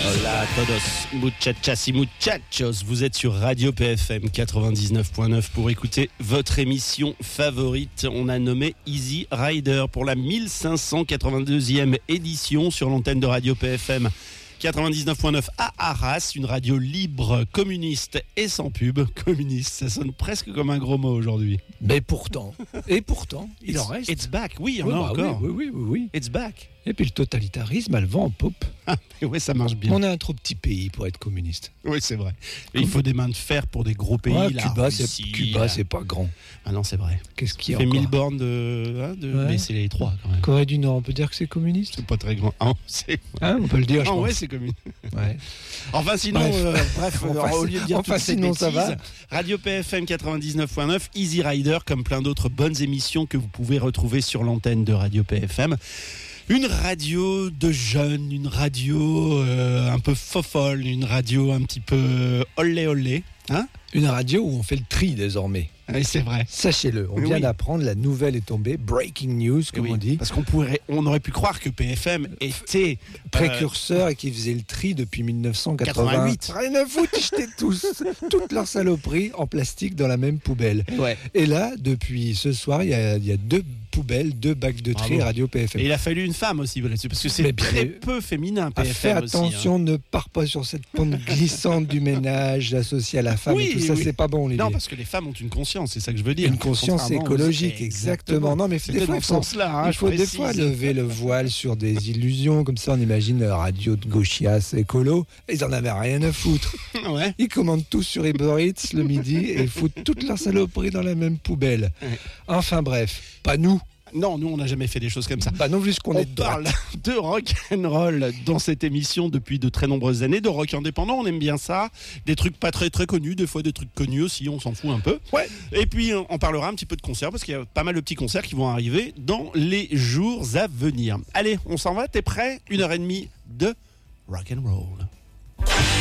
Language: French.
Hola a todos, muchachas y muchachos. Vous êtes sur Radio PFM 99.9 pour écouter votre émission favorite. On a nommé Easy Rider pour la 1582e édition sur l'antenne de Radio PFM 99.9 à Arras, une radio libre, communiste et sans pub. Communiste, ça sonne presque comme un gros mot aujourd'hui. Mais pourtant, il en reste. It's back, oui, il y en a encore. Oui. It's back. Et puis le totalitarisme, elle vend en poupe. Ah, ouais, ça marche bien. On est un trop petit pays pour être communiste. Oui, c'est vrai. Et il faut des mains de fer pour des gros pays. Ouais, là, Cuba, c'est pas grand. Ah non, c'est vrai. Qu'est-ce qu'il y a fait encore 1000 bornes Ouais. Mais c'est les 3 quand même. Corée du Nord, on peut dire que c'est communiste. C'est pas très grand. Ah, c'est... Hein, on peut le dire, je Ah pense. ouais, c'est communiste. Ouais. Enfin, sinon, au lieu de dire toutes ces sinon, bêtises, ça va. Radio PFM 99.9, Easy Rider, comme plein d'autres bonnes émissions que vous pouvez retrouver sur l'antenne de Radio PFM. Une radio de jeunes, une radio un peu fofolle, une radio un petit peu olé, hein ? Une radio où on fait le tri désormais. Oui, c'est vrai. Sachez-le, on vient d'apprendre, la nouvelle est tombée, breaking news, comme on dit. Parce on aurait pu croire que PFM était précurseur et qui faisait le tri depuis 1988. Rien à foutre, ils jetaient toutes leurs saloperies en plastique dans la même poubelle. Ouais. Et là, depuis ce soir, il y a 2 poubelles, 2 bacs de tri Radio PFM. Et il a fallu une femme aussi là-dessus, parce que c'est très peu féminin PFM fais attention, aussi, ne pars pas sur cette pente glissante du ménage associée à la femme et tout ça, c'est pas bon. Non, parce que les femmes ont une conscience, c'est ça que je veux dire. Une conscience écologique, exactement. Non, mais des fois, il faut des fois lever le voile sur des illusions, comme ça on imagine radio de gauchias écolo, ils en avaient rien à foutre. Ouais. Ils commandent tout sur Uber Eats le midi et ils foutent toutes leurs saloperies dans la même poubelle. Ouais. Enfin bref, pas nous. Non, nous on n'a jamais fait des choses comme ça. Bah non, vu qu'on est parle de rock and roll dans cette émission depuis de très nombreuses années, de rock indépendant, on aime bien ça, des trucs pas très très connus, des fois des trucs connus aussi, on s'en fout un peu. Ouais. Et puis on parlera un petit peu de concerts parce qu'il y a pas mal de petits concerts qui vont arriver dans les jours à venir. Allez, on s'en va, t'es prêt ? 1h30 de rock and roll.